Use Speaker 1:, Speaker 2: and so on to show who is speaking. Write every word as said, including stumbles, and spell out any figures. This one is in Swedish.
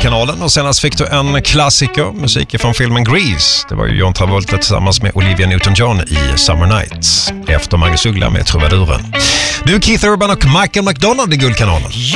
Speaker 1: Guldkanalen. Och senast fick du en klassiker, musik från filmen Grease. Det var ju John Travolta tillsammans med Olivia Newton-John i Summer Nights. Efter Magnus Uggla med Trubaduren. Nu Keith Urban och Michael McDonald i Guldkanalen.